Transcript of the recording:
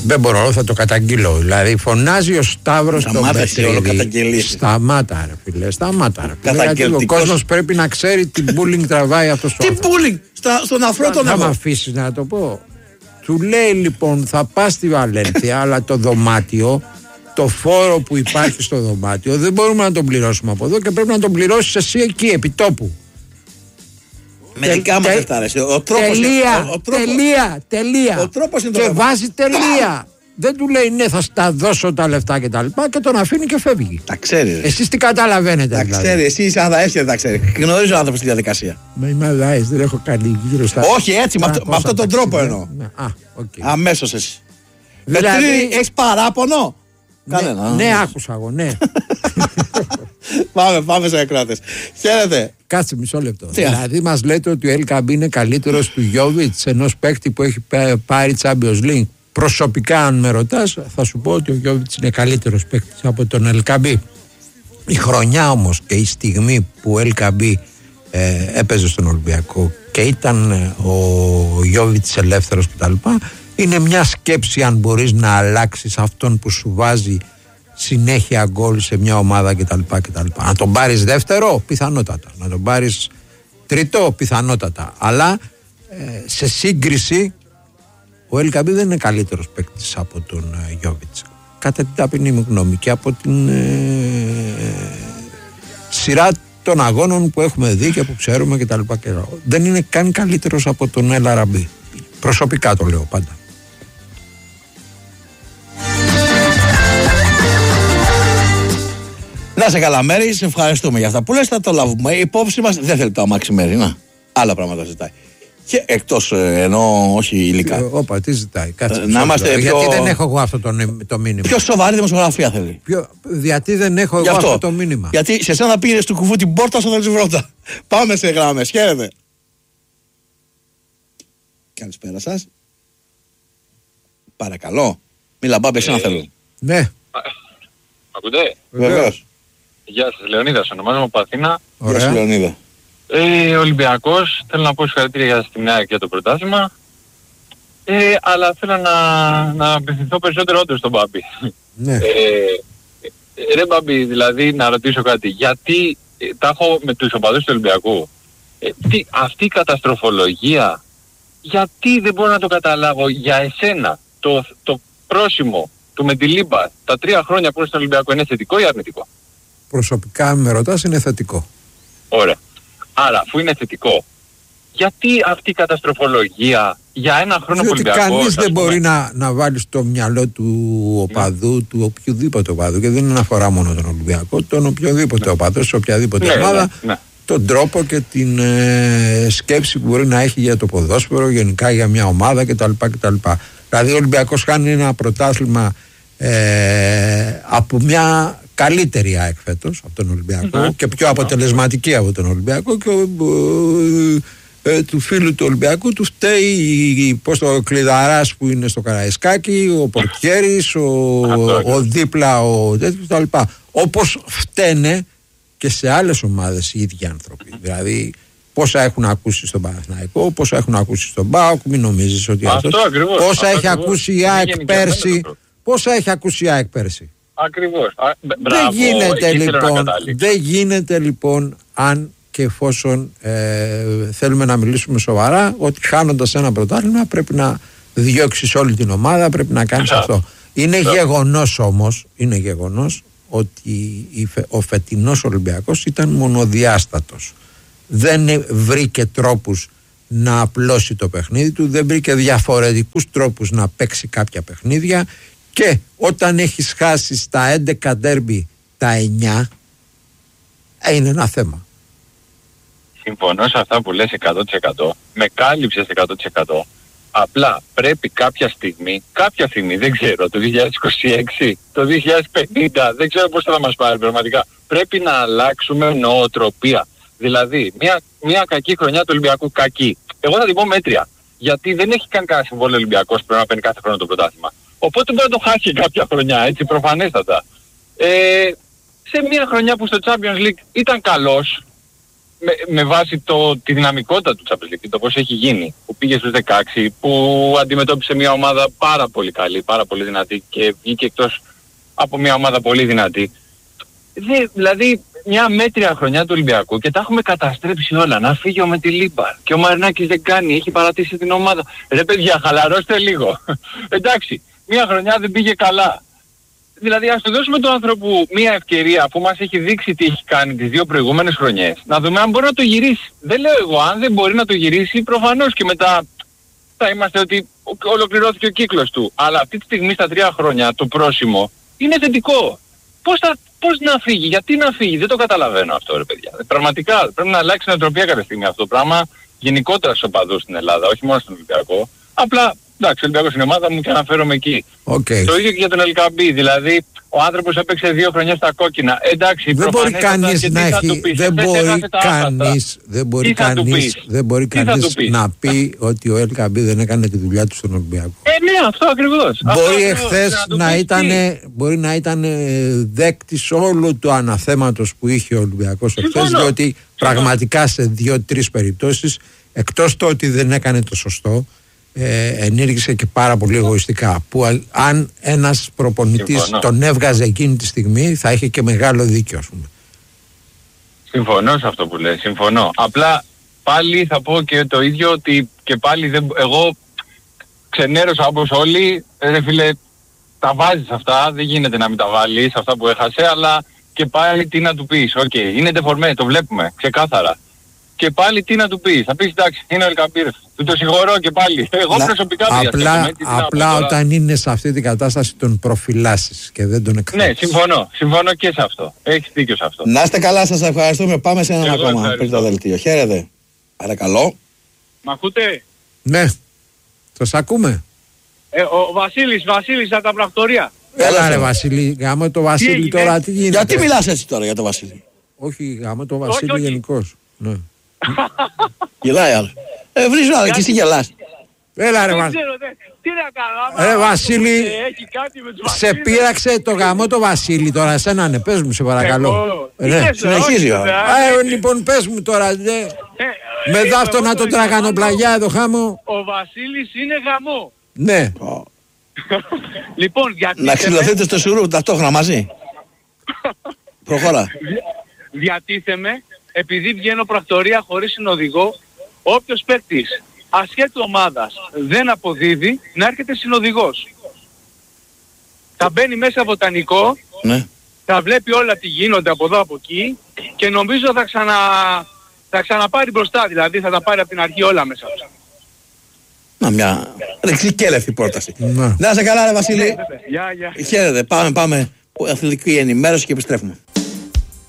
Δεν μπορώ, θα το καταγγείλω. Δηλαδή φωνάζει ο Σταύρος τον Πετρίδη. Σταμάτα ρε φίλε, σταμάτα ρε φίλε. Ο κόσμος πρέπει να ξέρει τι bullying τραβάει αυτός το άνθρωπο. Τι bullying, στον αφρό τον θα με αφήσεις να το πω. Του λέει λοιπόν θα πας στη Βαλένθια αλλά το δωμάτιο, το φόρο που υπάρχει στο δωμάτιο δεν μπορούμε να τον πληρώσουμε από εδώ και πρέπει να τον πληρώσεις εσύ εκεί επί τόπου. Μερικά μας έφταρες. Τελεία. Ο τρόπος είναι το και θέμα. βάζει τελεία. Δεν του λέει ναι θα στα δώσω τα λεφτά και τα λοιπά και τον αφήνει και φεύγει. Τα ξέρει. Εσείς τι καταλαβαίνετε? Τα δηλαδή. ξέρει. Εσύ είσαι αδαέσια, τα ξέρει. Γνωρίζω άνθρωπο στη διαδικασία. Μα είμαι αδαές, δεν έχω κάνει γύρω στα. Όχι έτσι, με αυτόν τον τρόπο εννοώ. Αμέσως εσύ. Δηλαδή έχεις παράπονο? Ναι, άκουσα εγώ, ναι. Πάμε σε ακροατές. Χαίρετε. Κάτσε μισό λεπτό. Δηλαδή μας λέτε ότι ο LKB είναι καλύτερος του Γιόβιτς, ενός παίκτη που έχει πάρει Champions League. Προσωπικά αν με ρωτάς θα σου πω ότι ο Γιόβιτς είναι καλύτερος παίκτης από τον LKB. Η χρονιά όμως και η στιγμή που ο LKB έπαιζε στον Ολυμπιακό και ήταν ο Γιόβιτς ελεύθερος κτλ. Είναι μια σκέψη αν μπορείς να αλλάξεις αυτόν που σου βάζει συνέχεια γκολ σε μια ομάδα κτλ. Να τον πάρεις δεύτερο, πιθανότατα. Να τον πάρεις τρίτο, πιθανότατα. Αλλά σε σύγκριση ο LKB δεν είναι καλύτερος παίκτης από τον Γιόβιτς. Κατά την ταπεινή μου γνώμη και από την σειρά των αγώνων που έχουμε δει και που ξέρουμε κτλ. Δεν είναι καν καλύτερος από τον El Arabi. Προσωπικά το λέω πάντα. Να σε καλά μέρη, σε ευχαριστούμε για αυτά που λες, θα το λάβουμε. Η υπόψη μας δεν θέλει το αμάξι μέρη, να. Άλλα πράγματα ζητάει. Και εκτός εννοώ όχι υλικά. Όπα, τι ζητάει, κάτσε. Να είμαστε πιο... Γιατί δεν έχω εγώ αυτό το μήνυμα. Πιο σοβαρή δημοσιογραφία θέλει. Γιατί δεν έχω εγώ αυτό το μήνυμα. Γιατί σε εσένα πήγαινε του κουφού την πόρτα στο Δελσιβρότα. Πάμε σε γράμμες, χαίρετε. Καλησπέρα σας. Παρακαλώ. Μίλα μπάμπε, εσένα θέλω. Ναι. Ακούτε? Βεβαίως. Γεια σας, Λεωνίδας, ονομάζομαι από Αθήνα. Γεια σου Λεωνίδα. Ολυμπιακός, θέλω να πω συγχαρητήρια στην ΑΕΚ για το πρωτάθλημα. Αλλά θέλω να απευθυνθώ περισσότερο όντως στον Μπάμπη. Ναι. Ρε Μπάμπη, δηλαδή να ρωτήσω κάτι. Γιατί τα έχω με τους οπαδούς του Ολυμπιακού. Αυτή η καταστροφολογία, γιατί δεν μπορώ να το καταλάβω για εσένα το πρόσημο του Μεντιλίμπα τα 3 χρόνια που είναι στον Ολυμπιακό είναι θετικό ή αρνητικό? Προσωπικά με ρωτάς είναι θετικό. Ωραία. Άρα αφού είναι θετικό, γιατί αυτή η καταστροφολογία για ένα χρόνο που Ολυμπιακός... Κανείς δεν μπορεί να βάλει στο μυαλό του οπαδού, του οποιοδήποτε οπαδού, και δεν αφορά μόνο τον Ολυμπιακό, τον οποιοδήποτε οπαδό, σε οποιαδήποτε ομάδα, τον τρόπο και την σκέψη που μπορεί να έχει για το ποδόσφαιρο, γενικά για μια ομάδα κτλ. Δηλαδή ο Ολυμπιακός χάνει ένα πρωτάθλημα από μια καλύτερη ΑΕΚ φέτος από τον Ολυμπιακό και πιο αποτελεσματική από τον Ολυμπιακό, και του φίλου του Ολυμπιακού του φταίει ο Κλειδαράς που είναι στο Καραϊσκάκι, ο Πορτιέρης, ο δίπλα ο τέτοιος κτλ. Όπως φταίνε και σε άλλες ομάδες οι ίδιοι άνθρωποι. Δηλαδή πόσα έχουν ακούσει στον Παναθηναϊκό, πόσα έχουν ακούσει στον ΠΑΟΚ, μην νομίζεις ότι πόσα έχει ακούσει η ΑΕΚ πέρσι. Πόσα έχει ακούσει η ΑΕΚ πέρσι. Ακριβώς. Δεν γίνεται λοιπόν αν και εφόσον θέλουμε να μιλήσουμε σοβαρά, ότι χάνοντας ένα πρωτάθλημα πρέπει να διώξεις όλη την ομάδα, πρέπει να κάνεις αυτό. Είναι γεγονός όμως, είναι γεγονός ότι ο φετινός Ολυμπιακός ήταν μονοδιάστατος. Δεν βρήκε τρόπους να απλώσει το παιχνίδι του, δεν βρήκε διαφορετικούς τρόπους να παίξει κάποια παιχνίδια, και όταν έχεις χάσει στα 11 ντέρμπι τα 9, είναι ένα θέμα. Συμφωνώ σε αυτά που λες 100%, με κάλυψες 100%. Απλά πρέπει κάποια στιγμή, δεν ξέρω, το 2026, το 2050, δεν ξέρω πώς θα μας πάρει πραγματικά. Πρέπει να αλλάξουμε νοοτροπία. Δηλαδή, μια κακή χρονιά του Ολυμπιακού, κακή. Εγώ θα την πω μέτρια. Γιατί δεν έχει καν κανένα συμβόλαιο Ολυμπιακός που πρέπει να παίρνει κάθε χρόνο το πρωτάθλημα. Οπότε μπορεί να το χάσει κάποια χρονιά, έτσι, προφανέστατα. Σε μια χρονιά που στο Champions League ήταν καλός, με βάση τη δυναμικότητα του Champions League, το πώς έχει γίνει, που πήγε στους 16, που αντιμετώπισε μια ομάδα πάρα πολύ καλή, πάρα πολύ δυνατή και βγήκε εκτός από μια ομάδα πολύ δυνατή. Δηλαδή μια μέτρια χρονιά του Ολυμπιακού και τα έχουμε καταστρέψει όλα. Να φύγει ο Μετιλίμπαρ και ο Μαρινάκης δεν κάνει, έχει παρατήσει την ομάδα. Ρε παιδιά, χαλαρώστε λίγο. Εντάξει, μια χρονιά δεν πήγε καλά. Δηλαδή ας του δώσουμε τον άνθρωπο μια ευκαιρία που μας έχει δείξει τι έχει κάνει τις 2 προηγούμενες χρονιές. Να δούμε αν μπορεί να το γυρίσει. Δεν λέω εγώ, αν δεν μπορεί να το γυρίσει προφανώς και μετά θα είμαστε ότι ολοκληρώθηκε ο κύκλος του. Αλλά αυτή τη στιγμή στα 3 χρόνια το πρόσημο είναι θετικό. Πώς να φύγει, γιατί να φύγει, δεν το καταλαβαίνω αυτό ρε παιδιά. Πραγματικά πρέπει να αλλάξει νοοτροπία κάποια στιγμή αυτό το πράγμα γενικότερα στους οπαδούς στην Ελλάδα, όχι μόνο στον Ολυμπιακό. Απλά εντάξει, ο Ολυμπιακός είναι ομάδα μου και αναφέρομαι εκεί. Okay. Το ίδιο και για τον Ελκαμπή, δηλαδή ο άνθρωπος έπαιξε 2 χρονιές στα κόκκινα. Εντάξει, δεν μπορεί κανείς να έχει, δεν μπορεί κανείς να πει ότι ο Ελκαμπή δεν έκανε τη δουλειά του στον Ολυμπιακό. Ναι, αυτό ακριβώς. Μπορεί εχθές να ήταν δέκτης όλου του αναθέματος που είχε ο Ολυμπιακός εχθές, διότι πραγματικά σε 2-3 περιπτώσεις, εκτός το ότι δεν έκανε το σωστό, ενήργησε και πάρα πολύ εγωιστικά, που αν ένας προπονητής τον έβγαζε εκείνη τη στιγμή θα είχε και μεγάλο δίκιο, ας πούμε. Συμφωνώ σε αυτό που λες, συμφωνώ. Απλά πάλι θα πω και το ίδιο, ότι και πάλι εγώ ξενέρωσα όπως όλοι. Ρε φίλε, τα βάζεις αυτά, δεν γίνεται να μην τα βάλεις αυτά που έχασε, αλλά και πάλι τι να του πεις. Οκ, είναι ντεφορμέ, το βλέπουμε ξεκάθαρα. Και πάλι τι να του πεις, θα πεις εντάξει, είναι ο Ελκαμπή, του το συγχωρώ και πάλι. Εγώ προσωπικά απλά όταν είναι σε αυτή την κατάσταση τον προφυλάσσεις και δεν τον εκθέτεις. Ναι, συμφωνώ και σε αυτό. Έχεις δίκιο σε αυτό. Να είστε καλά, σας ευχαριστούμε. Πάμε σε ένα ακόμα πριν το δελτίο. Χαίρετε. Παρακαλώ. Μ' ακούτε? Ναι, σας ακούμε. Ο Βασίλης από τα πρακτορία. Έλα ρε Βασίλη, γάμο το Βασίλη τώρα, τι γίνεται? Γιατί μιλάς έτσι τώρα για το Βασίλη? Όχι, γάμο το Βασίλη γενικώς. Ναι. Γελάει άλλο. Βρίζω άλλο και εσύ γελάς. Έλα ρε Βασίλη. Τι να κάνω, ρε Βασίλη, σε πείραξε το γαμό το Βασίλη τώρα, εσένα ναι, πες μου σε παρακαλώ. Συνεχίζει ο λοιπόν πες μου τώρα, με δάφτω να τον τραγανοπλαγιά εδώ χάμω. Ο Βασίλης είναι γαμό. Ναι. Λοιπόν, γιατί να ξυλωθείτε στο σουρού ταυτόχρονα μαζί. Προχώρα. Διατίθεμαι, επειδή βγαίνω πρακτορία χωρίς συνοδηγό, όποιος παίκτης ασχέτου ομάδας δεν αποδίδει, να έρχεται συνοδηγός. Θα μπαίνει μέσα βοτανικό, ναι. Θα βλέπει όλα τι γίνονται από εδώ από εκεί και νομίζω θα ξαναπάρει μπροστά, δηλαδή θα τα πάρει από την αρχή όλα μέσα. Να μια ρεξικέλευτη πρόταση. Να είσαι καλά ρε Βασίλη. Γεια. Χαίρετε, πάμε. Αθλητική ενημέρωση και επιστρέφουμε.